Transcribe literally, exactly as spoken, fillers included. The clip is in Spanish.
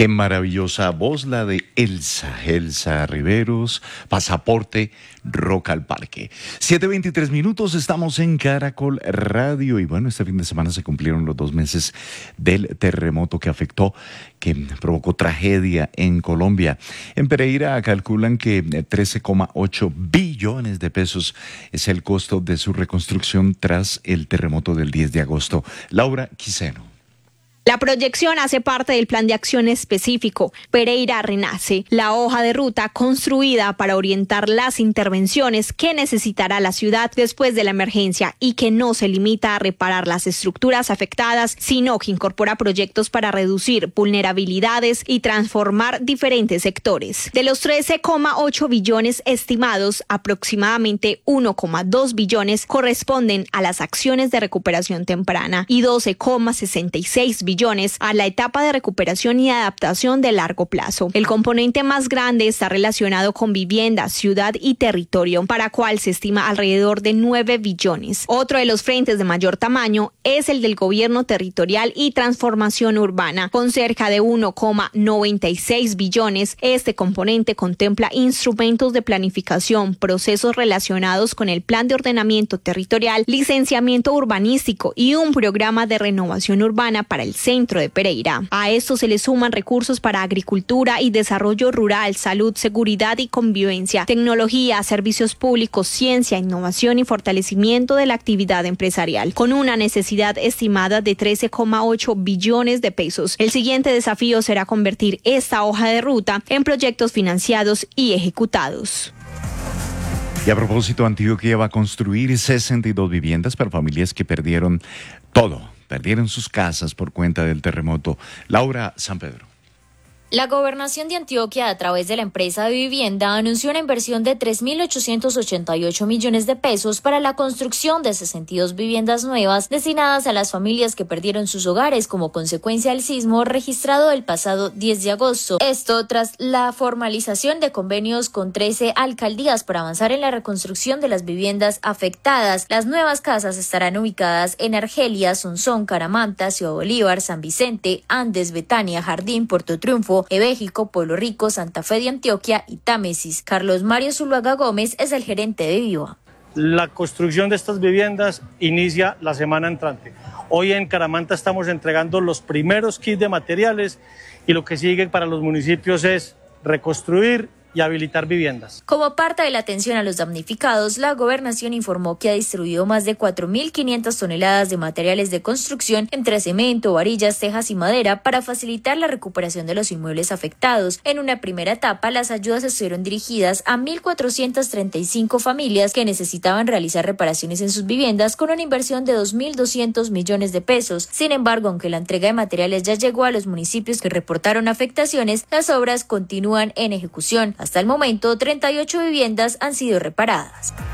Qué maravillosa voz la de Elsa, Elsa Riveros, Pasaporte Rock al Parque. siete veintitrés minutos, estamos en Caracol Radio y bueno, este fin de semana se cumplieron los dos meses del terremoto que afectó, que provocó tragedia en Colombia. En Pereira calculan que trece coma ocho billones de pesos es el costo de su reconstrucción tras el terremoto del diez de agosto. Laura Quiseno. La proyección hace parte del plan de acción específico Pereira Renace, la hoja de ruta construida para orientar las intervenciones que necesitará la ciudad después de la emergencia y que no se limita a reparar las estructuras afectadas, sino que incorpora proyectos para reducir vulnerabilidades y transformar diferentes sectores. De los trece coma ocho billones estimados, aproximadamente uno coma dos billones corresponden a las acciones de recuperación temprana y doce coma sesenta y seis billones billones a la etapa de recuperación y adaptación de largo plazo. El componente más grande está relacionado con vivienda, ciudad y territorio, para cual se estima alrededor de nueve billones. Otro de los frentes de mayor tamaño es el del gobierno territorial y transformación urbana, con cerca de uno coma noventa y seis billones. Este componente contempla instrumentos de planificación, procesos relacionados con el plan de ordenamiento territorial, licenciamiento urbanístico y un programa de renovación urbana para el centro de Pereira. A esto se le suman recursos para agricultura y desarrollo rural, salud, seguridad y convivencia, tecnología, servicios públicos, ciencia, innovación y fortalecimiento de la actividad empresarial, con una necesidad estimada de trece coma ocho billones de pesos. El siguiente desafío será convertir esta hoja de ruta en proyectos financiados y ejecutados. Y a propósito, Antioquia va a construir sesenta y dos viviendas para familias que perdieron todo. Perdieron sus casas por cuenta del terremoto. Laura San Pedro. La Gobernación de Antioquia, a través de la empresa de vivienda, anunció una inversión de tres mil ochocientos ochenta y ocho millones de pesos para la construcción de sesenta y dos viviendas nuevas destinadas a las familias que perdieron sus hogares como consecuencia del sismo registrado el pasado diez de agosto. Esto tras la formalización de convenios con trece alcaldías para avanzar en la reconstrucción de las viviendas afectadas. Las nuevas casas estarán ubicadas en Argelia, Sonsón, Caramanta, Ciudad Bolívar, San Vicente, Andes, Betania, Jardín, Puerto Triunfo, Ebéjico, Pueblo Rico, Santa Fe de Antioquia y Támesis. Carlos Mario Zuluaga Gómez es el gerente de Viva. La construcción de estas viviendas inicia la semana entrante. Hoy en Caramanta estamos entregando los primeros kits de materiales y lo que sigue para los municipios es reconstruir y habilitar viviendas. Como parte de la atención a los damnificados, la Gobernación informó que ha distribuido más de cuatro mil quinientas toneladas de materiales de construcción entre cemento, varillas, tejas y madera para facilitar la recuperación de los inmuebles afectados. En una primera etapa, las ayudas estuvieron dirigidas a mil cuatrocientas treinta y cinco familias que necesitaban realizar reparaciones en sus viviendas con una inversión de dos mil doscientos millones de pesos. Sin embargo, aunque la entrega de materiales ya llegó a los municipios que reportaron afectaciones, las obras continúan en ejecución. Hasta el momento, treinta y ocho viviendas han sido reparadas.